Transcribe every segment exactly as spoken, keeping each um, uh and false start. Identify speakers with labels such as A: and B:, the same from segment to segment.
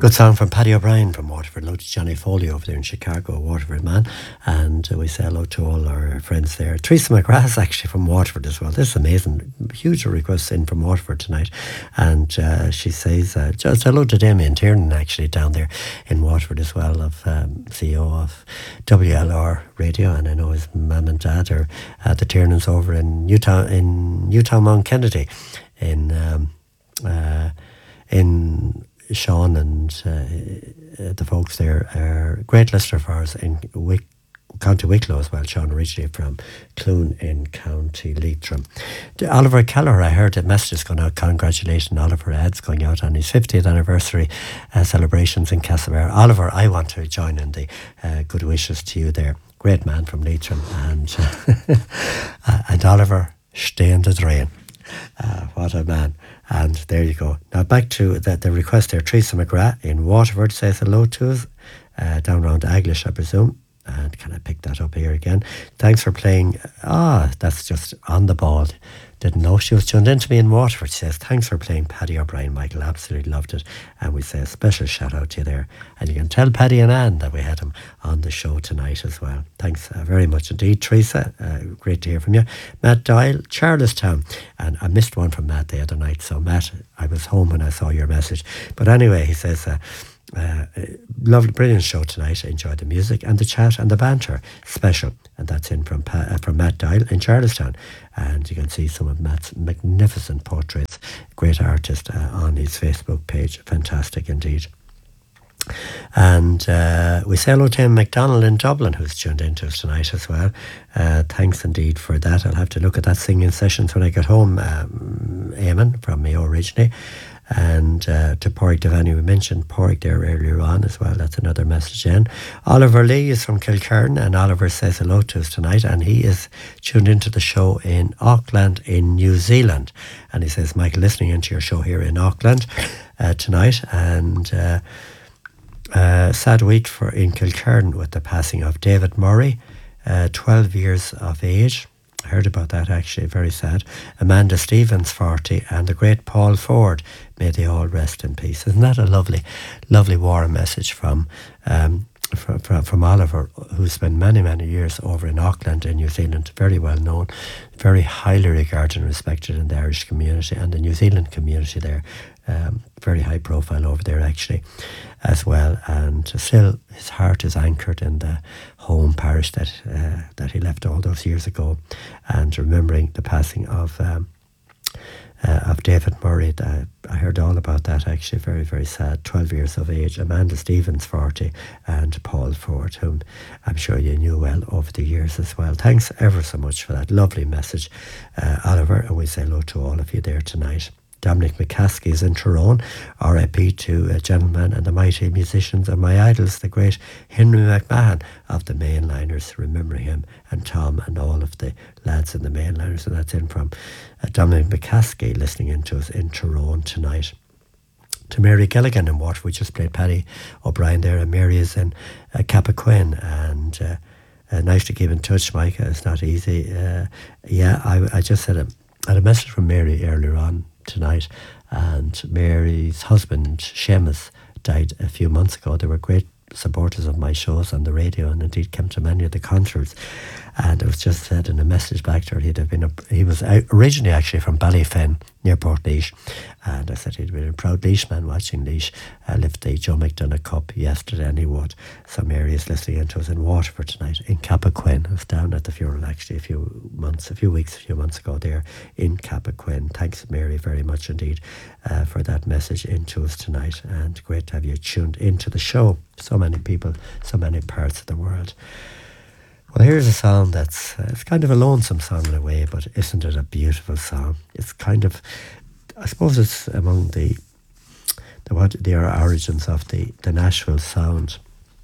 A: Good song from Paddy O'Brien from Waterford. Hello to Johnny Foley over there in Chicago, a Waterford man. And uh, we say hello to all our friends there. Teresa McGrath actually from Waterford as well. This is amazing. Huge requests in from Waterford tonight. And uh, she says, uh, just hello to Damien Tiernan actually down there in Waterford as well, of um, C E O of W L R Radio. And I know his mum and dad are at the Tiernans over in Utah, in Utah Mount Kennedy, in um, uh, in Sean and uh, the folks there are a great listener for us in Wick, County Wicklow as well. Sean originally from Clune in County Leitrim. To Oliver Keller, I heard a message going out. Congratulations, Oliver. Ads going out on his fiftieth anniversary uh, celebrations in Castlebar. Oliver, I want to join in the uh, good wishes to you there. Great man from Leitrim. And, uh, and Oliver, stay in the drain. Uh, what a man. And there you go. Now back to the, the request there. Teresa McGrath in Waterford says hello to us. Uh, down around Aglish, I presume. And can I pick that up here again? Thanks for playing. Ah, that's just on the ball. Didn't know she was tuned in to me in Waterford. She says, thanks for playing Paddy O'Brien, Michael. Absolutely loved it. And we say a special shout out to you there. And you can tell Paddy and Anne that we had him on the show tonight as well. Thanks uh, very much indeed, Teresa. Uh, great to hear from you. Matt Doyle, Charlestown. And I missed one from Matt the other night. So Matt, I was home when I saw your message. But anyway, he says, uh, Uh, lovely, brilliant show tonight. I enjoyed the music and the chat and the banter. Special. And that's in from pa- uh, from Matt Dial in Charlestown. And you can see some of Matt's magnificent portraits. Great artist uh, on his Facebook page. Fantastic indeed. And uh, we say hello to Tim McDonald in Dublin, who's tuned into us tonight as well. Uh, thanks indeed for that. I'll have to look at that singing sessions when I get home. Um, Eamon from Mayo originally. And uh, to Porrick Devaney, we mentioned Porrick there earlier on as well. That's another message in. Oliver Lee is from Kilkerran, and Oliver says hello to us tonight, and he is tuned into the show in Auckland in New Zealand. And he says, Michael, listening into your show here in Auckland uh, tonight, and uh, uh, sad week for in Kilkerran with the passing of David Murray, uh, twelve years of age. I heard about that actually, very sad. Amanda Stevens, forty, and the great Paul Ford, may they all rest in peace. Isn't that a lovely, lovely warm message from um, from, from, from Oliver, who spent many, many years over in Auckland in New Zealand, very well known, very highly regarded and respected in the Irish community and the New Zealand community there. Um, very high profile over there actually as well, and still his heart is anchored in the home parish that uh, that he left all those years ago. And remembering the passing of um, uh, of David Murray, uh, I heard all about that actually. Very, very sad. twelve years of age. Amanda Stevens, forty, and Paul Ford, whom I'm sure you knew well over the years as well. Thanks ever so much for that lovely message, uh, Oliver, and we say hello to all of you there tonight. Dominic McCaskey is in Tyrone. R I P to a gentleman and the mighty musicians and my idols, the great Henry McMahon of the Mainliners, remembering him, and Tom and all of the lads in the Mainliners. And that's in from uh, Dominic McCaskey listening in to us in Tyrone tonight. To Mary Gilligan in Waterford, we just played Paddy O'Brien there, and Mary is in uh, Cappoquin, and uh, uh, nice to keep in touch, Mike. It's not easy. Uh, yeah, I, I just had a, had a message from Mary earlier on tonight, and Mary's husband Seamus died a few months ago. They were great supporters of my shows on the radio, and indeed came to many of the concerts. And it was just said in a message back to her, he'd have been a, he was originally actually from Ballyfen near Portlaoise, and I said he'd been a proud Laois man watching Laois uh, lift the Joe McDonagh Cup yesterday, and he would. So Mary is listening into us in Waterford tonight in Cappoquin. I was down at the funeral actually a few months, a few weeks, a few months ago there in Cappoquin. Thanks, Mary, very much indeed uh, for that message into us tonight, and great to have you tuned into the show. So many people, so many parts of the world. Well, here's a song that's uh, it's kind of a lonesome song in a way, but isn't it a beautiful song? It's kind of, I suppose it's among the the what the origins of the, the Nashville sound,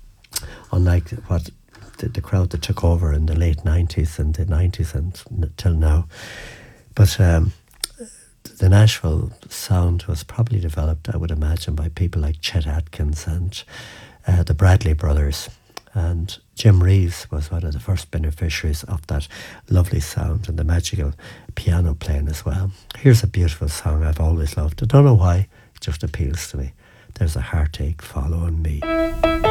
A: unlike what the, the crowd that took over in the late nineties and the nineties and till now. But um, the Nashville sound was probably developed, I would imagine, by people like Chet Atkins and uh, the Bradley brothers. And Jim Reeves was one of the first beneficiaries of that lovely sound and the magical piano playing as well. Here's a beautiful song I've always loved. I don't know why, it just appeals to me. there's a heartache following me.